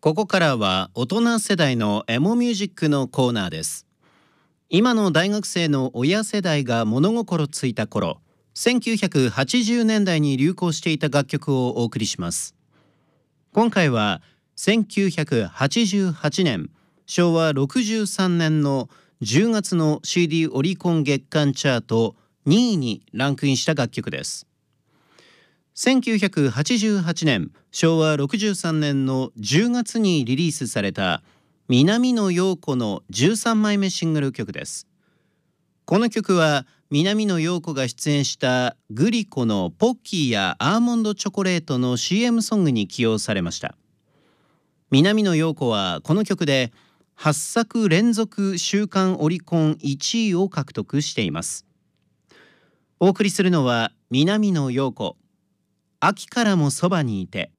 ここからは大人世代のエモミュージックのコーナーです。今の大学生の親世代が物心ついた頃、1980年代に流行していた楽曲をお送りします。今回は1988年、昭和63年の10月の CD オリコン月間チャート2位にランクインした楽曲です。1988年、昭和63年の10月にリリースされた南野陽子の13枚目シングル曲です。この曲は南野陽子が出演したグリコのポッキーやアーモンドチョコレートの CM ソングに起用されました。南野陽子はこの曲で8作連続週間オリコン1位を獲得しています。お送りするのは南野陽子、秋からもそばにいて。